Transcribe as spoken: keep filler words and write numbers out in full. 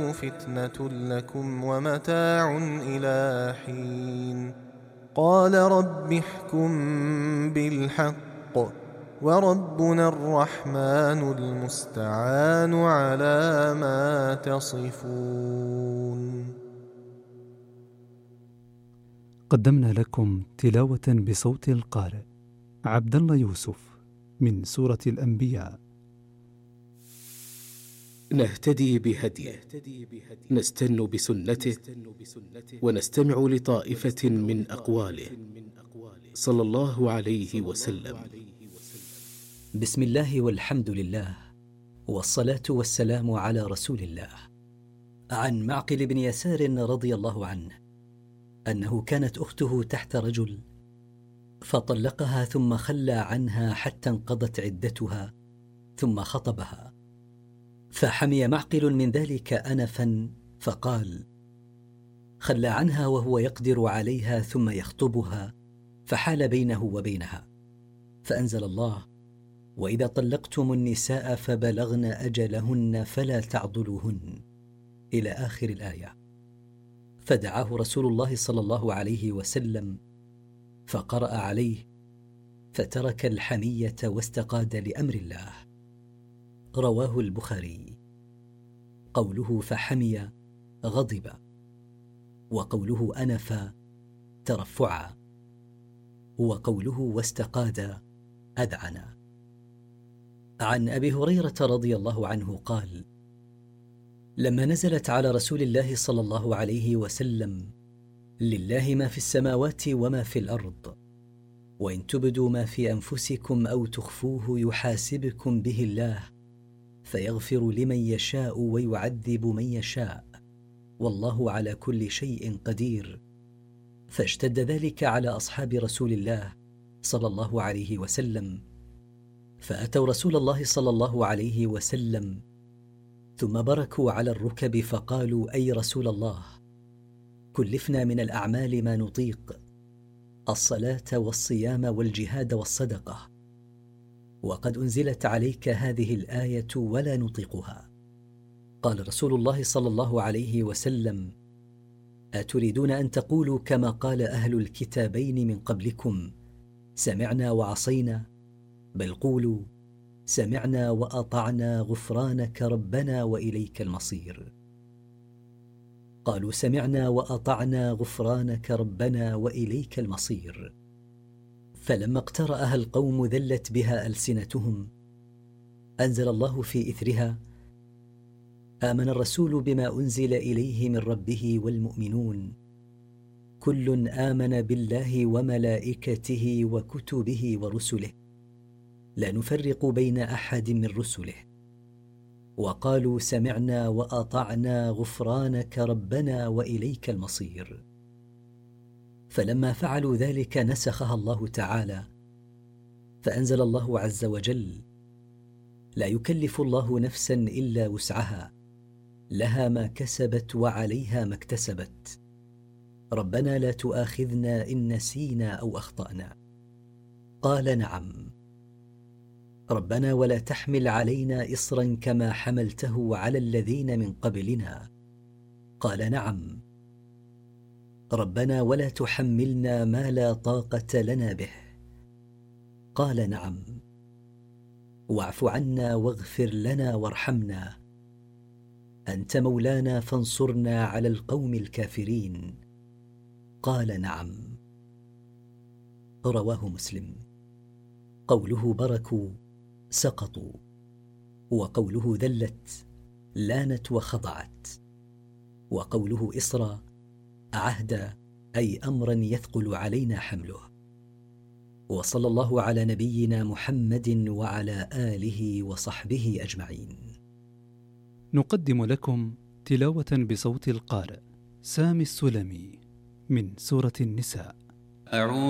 فتنة لكم ومتاع إلى حين قال رب احكم بالحق وربنا الرحمن المستعان على ما تصفون. قدمنا لكم تلاوة بصوت القارئ عبد الله يوسف من سورة الأنبياء. نهتدي بهديه، نستن بسنته، ونستمع لطائفة من أقواله صلى الله عليه وسلم. بسم الله والحمد لله، والصلاة والسلام على رسول الله. عن معقل بن يسار رضي الله عنه أنه كانت أخته تحت رجل فطلقها ثم خلى عنها حتى انقضت عدتها ثم خطبها، فحمي معقل من ذلك أنفا فقال: خلى عنها وهو يقدر عليها ثم يخطبها، فحال بينه وبينها، فأنزل الله: وإذا طلقتم النساء فبلغن أجلهن فلا تعضلوهن، إلى آخر الآية. فدعاه رسول الله صلى الله عليه وسلم فقرأ عليه فترك الحمية واستقاد لأمر الله. رواه البخاري. قوله فحمي غضب، وقوله أنف ترفعا، وقوله واستقاد أذعن. عن أبي هريرة رضي الله عنه قال: لما نزلت على رسول الله صلى الله عليه وسلم: لله ما في السماوات وما في الأرض، وإن تبدوا ما في أنفسكم أو تخفوه يحاسبكم به الله فيغفر لمن يشاء ويعذب من يشاء، والله على كل شيء قدير، فاشتد ذلك على أصحاب رسول الله صلى الله عليه وسلم، فأتوا رسول الله صلى الله عليه وسلم ثم بركوا على الركب فقالوا: أي رسول الله، كلفنا من الأعمال ما نطيق، الصلاة والصيام والجهاد والصدقة، وقد أنزلت عليك هذه الآية ولا نطيقها. قال رسول الله صلى الله عليه وسلم: أتريدون أن تقولوا كما قال أهل الكتابين من قبلكم: سمعنا وعصينا؟ بل قولوا: سمعنا وأطعنا غفرانك ربنا وإليك المصير. قالوا: سمعنا وأطعنا غفرانك ربنا وإليك المصير. فلما اقترأها القوم ذلت بها ألسنتهم، أنزل الله في إثرها: آمن الرسول بما أنزل إليه من ربه والمؤمنون كل آمن بالله وملائكته وكتبه ورسله لا نفرق بين أحد من رسله، وقالوا: سمعنا وأطعنا غفرانك ربنا وإليك المصير. فلما فعلوا ذلك نسخها الله تعالى، فأنزل الله عز وجل: لا يكلف الله نفسا إلا وسعها، لها ما كسبت وعليها ما اكتسبت، ربنا لا تؤاخذنا إن نسينا أو أخطأنا. قال: نعم. ربنا ولا تحمل علينا إصرا كما حملته على الذين من قبلنا. قال: نعم. ربنا ولا تحملنا ما لا طاقة لنا به. قال: نعم. واعف عنا واغفر لنا وارحمنا، أنت مولانا فانصرنا على القوم الكافرين. قال: نعم. رواه مسلم. قوله بركوا سقطوا، وقوله ذلت لانت وخضعت، وقوله إصرى عهد أي أمرا يثقل علينا حمله. وصلى الله على نبينا محمد وعلى آله وصحبه أجمعين. نقدم لكم تلاوة بصوت القارئ سامي السلمي من سورة النساء. أعوذ